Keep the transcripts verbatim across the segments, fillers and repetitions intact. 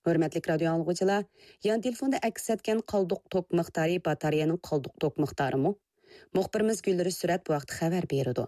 Hörmətli radio anlıqçılar, yan telefonda əks etken qalduq tok miqdarı batareyanın qalduq tok miqdarı mı? Muxbirimiz Gülleri Sürat bu vaqt xəbər beridi.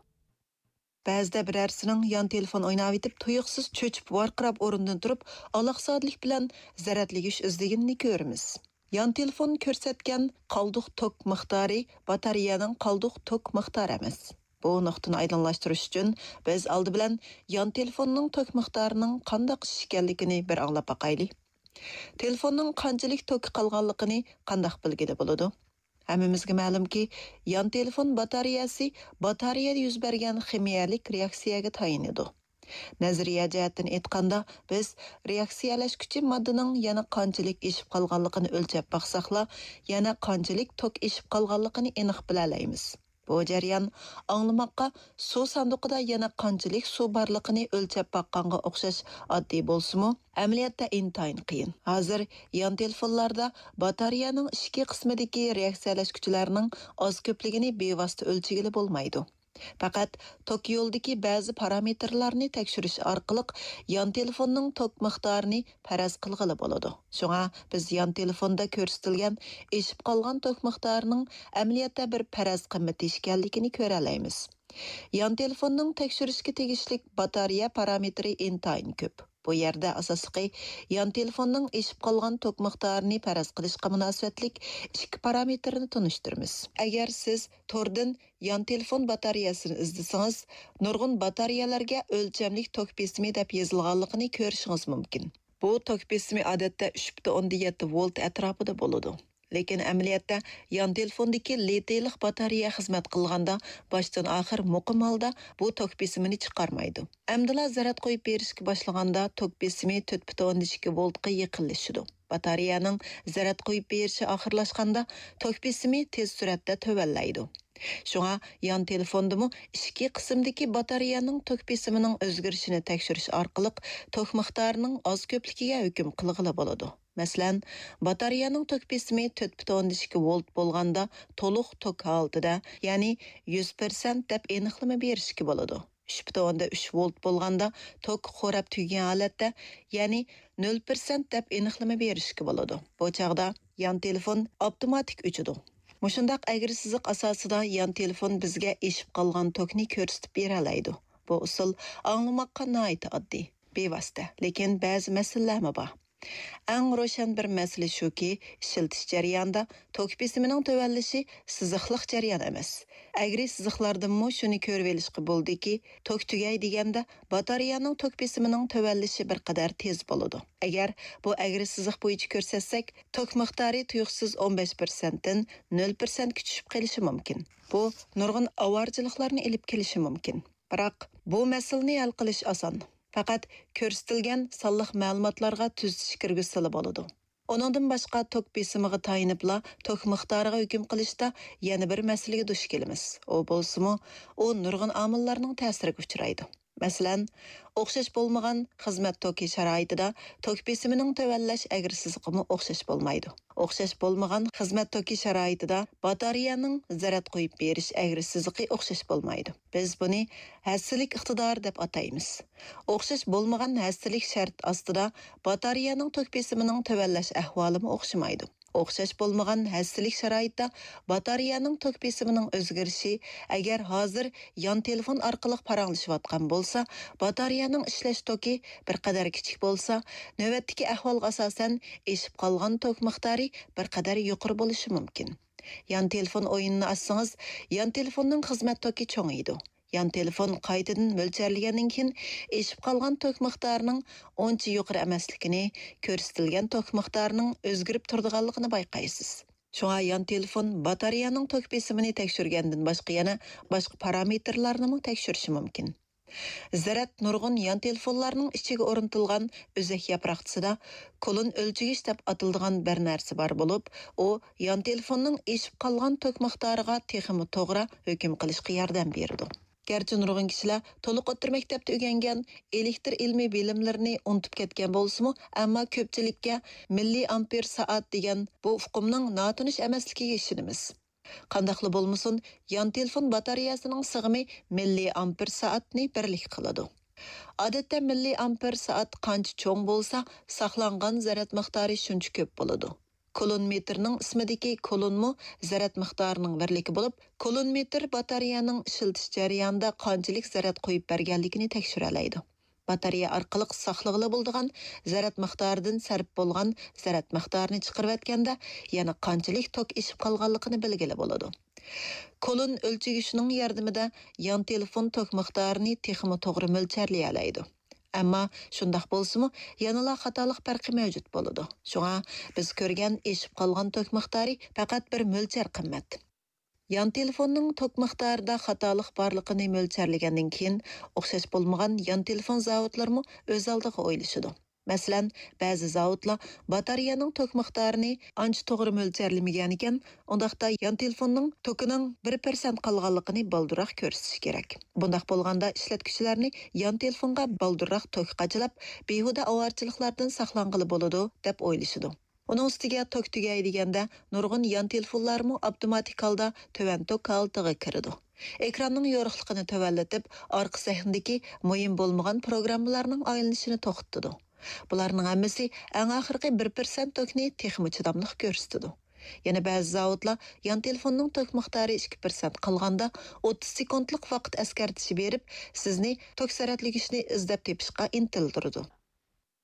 Ba'zida birərsining yan telefon o'ynab etib, tuyuqsiz cho'chib varqirab o'rnidan turib, aloqsizlik bilan zaratligish izdeganini ko'ramiz. Yan telefon ko'rsatgan qalduq tok miqdori batareyaning qalduq tok miqdori emas. Bu nuqtani aydınlashtirish uchun biz oldi bilan yan telefonning tok miqdorining qanday ekanligini bir anglab baqaylik. Telefonning qanchalik tok qolganligini qanday bilgili bo'ladi? Hammamizga ma'lumki, yan telefon batareyasi batareyada yuz bergan ximiyalik reaksiyaga tayinadi. Nazariya jihatdan aytganda, biz reaksiyalashuvchi moddaning yana qanchalik eshib qolganligini o'lchab baqsaqla, yana qanchalik tok eshib qolganligini aniq bila olamiz. Bu jarayon anglamoqqa suv sanduqida yana qanchalik suv borligini o'lchab baqqanga o'xshash oddiy bo'lsa-mu, amaliyotda intayin qiyin. Hozir yan telefonlarda batareyaning ichki qismidagi reaksiyalashuvchilarning oz ko'pligini bevosita o'lchagili bo'lmaydi. Faqat tok yo'ldagi ba'zi parametrlarni tekshirish orqali yan telefonning tok miqdorini faraz qilg'ili bo'ladi. Shunga biz yan telefonda ko'rsatilgan eshib qolgan tok miqdorining amaliyotda bir faraz qimmati ekanligini ko'ra olamiz. Yan telefonning tekshirishga tegishli batareya parametri intayin ko'p. Bu yerda asosiy yan telefonning eshib qolgan tok miqdorini faraz qilishga munosabatlik ikki parametrni tunishtiramiz. Agar siz tordan yan telefon batareyasini izlasangiz, nurg'un batareyalarga o'lchamlik tok besimi deb yozilganligini ko'rishingiz mumkin. Bu tok besimi odatda uch butun yetti volt atrofida bo'ladi. Lekin amaliyotda yan telefondagi litiylik batareya xizmat qilganda boshdan oxir muqim holda bu tok besimini chiqarmaydi. Amdila zarat qo'yib berishga boshlaganda tok besimi to'rt butun ikki voltga yaqinlashadi. Batareyaning zarat qo'yib berishi oxirlashganda tok besimi tez suratda tuvallaydi. Shunga yan telefondimi ikki qismdagi batareyaning tok besimining o'zgarishini tekshirish orqali tok miqdorining oz ko'pligiga hukm qilg'ili bo'ladi. Masalan, batareyaning tok besimi to'rt butun ikki volt bo'lganda to'liq tok holatida, ya'ni yuz foiz deb aniqlama berishga bo'ladi. uch butun uch volt bo'lganda tok xo'rab tugagan holatda, ya'ni nol foiz deb aniqlama berishga bo'ladi. Bu chaqda yan telefon avtomatik o'chadi. Mushundaq agri siziq asosida yan telefon bizga eshib qolgan tokni ko'rsatib bera oladi. Bu usul anglamoqqa nihoyat oddiy, bevosita, lekin ba'zi masalalar bor. Eng ro'shan bir masala shuki, ishiltish jarayonida tok besimining tuvallishi siziqliq jarayon emas. Agri siziqlardimmo shuni ko'rib olishga bo'ldiki, tok tugay deganda batareyaning tok besimining tuvallishi bir qadar tez bo'ladi. Agar bu agri siziq bo'yicha ko'rsatsak, tok miqdori tuyuqsiz o'n besh foiz dan nol foiz ga tushib qolishi mumkin. Bu nurg'un avorchiliklarni olib kelishi mumkin. Biroq bu masalani hal qilish oson. Faqat ko'rsatilgan sonliq ma'lumotlarga tuzish kirgizsali bo'ladi. Onundan boshqa tok besimiga tayinibla tok miqdoriga hukm qilishda yana bir masalaga duch kelamiz. U bo'lsa-mu, u nurg'un omillarning ta'siriga uchraydi. Masalan, o'xshash bo'lmagan xizmat toki sharoitida tok besimining tuvallash agressizligimi o'xshash bo'lmaydi. O'xshash bo'lmagan xizmat toki sharoitida batareyaning zarat qo'yib berish agressizligi o'xshash bo'lmaydi. Biz buni hassasilik iqtidori deb ataymiz. O'xshash bo'lmagan hassasilik shart ostida batareyaning tok besimining tuvallash ahvolimi o'xshamaydi. O'xshash bo'lmagan hassasilik sharoitida batareyaning tok besimining o'zgarishi agar hozir yan telefon orqali paranglashayotgan bo'lsa, batareyaning ishlash toki bir qadar kichik bo'lsa, navbatdagi ahvolga asosan eshib qolgan tok miqdori bir qadar yuqori bo'lishi mumkin. Yan telefon o'yinini açsangiz, yan telefonning xizmat toki cho'ngaydi. Yan telefon qaytadan mo'ljallangandan keyin eshib qolgan tok miqdorining oncha yuqori emasligini, ko'rsatilgan tok miqdorining o'zgarib turadiganligini bayqaysiz. Shunga yan telefon batareyaning tok besimini tekshirgandan boshqa yana boshqa parametrlarni ham tekshirishi mumkin. Zarat nurg'un yan telefonlarning ichiga o'rnatilgan o'zak yaproqchisida kolon o'lchagich deb atiladigan bir narsa bor bo'lib, u yan telefonning eshib qolgan tok miqdoriga texmi to'g'ri hukm qilishga yordam beradi. Gerçi nurg'un kishilar to'liq o'tir maktabda o'rgangan elektr ilmiy bilimlarini unutib ketgan bo'lsa-mu, ammo ko'pchilikka milliy amper soat degan bu uqumning notanish emasligiga ishonamiz. Qandaqli bo'lmasin, yan telefon batareyasining sig'imi milliy amper soatni birlik qiladi. Odatda milliy amper soat qancha cho'ng bo'lsa, saqlangan zarat miqdori shuncha ko'p bo'ladi. Kulon metrning ismidagi kulonmu zarat miqdorining birligi bo'lib, kulon metr batareyaning ishiltish jarayonida qanchalik zarat qo'yib berganligini tekshiralaydi. Batareya orqali saqlag'ili bo'lgan zarat miqdoridan sarf bo'lgan zarat miqdorini chiqarib o'tganda, yana qanchalik tok ishib qolganligini bilgili bo'ladi. Kulon o'lchagichining yordamida yon telefon tok miqdorini texmi to'g'ri mo'lcharlay oladi. Ammo shundaq bo'lsa-mu, yanala xatolik farqi mavjud bo'ladi. Shunga biz ko'rgan eshib qolgan tok miqdori faqat bir mo'lchar qimmat. Yan telefonning tok miqdorida xatolik borligini mo'lcharlagandan keyin o'xshash bo'lmagan yan telefon zavodlarimi o'z oldiga o'ylashadi. Masalan, ba'zi zavodlar batareyaning tok miqdorini ancha to'g'ri mo'lcharlamagan ekan, undaqda yan telefonning tokining bir persent qolganligini balduroq ko'rsatish kerak. Bundaq bo'lganda ishlatuvchilarni yan telefonga balduroq tok qachilab, behuda ovorchiliklardan saqlanqili bo'ladi deb o'ylashadi. Onun ustiga tok tugay deganda nurg'un yan telefonlarmi avtomatik holda tövan tok holatiga kiradi. Ekranning yorug'ligini tövallatib, orqa sahnadagi muhim bo'lmagan programmalarning aylanishini to'xtatadi. Bularning hammasi eng oxirgi bir persent tokni texmi chidamliq ko'rsatadi. Yana ba'zi zavodlar yan telefonning tok miqdori ikki persent qolganda o'ttiz sekundlik vaqt askartishi berib, sizni tok zaratligini izlab tepishga intildiradi.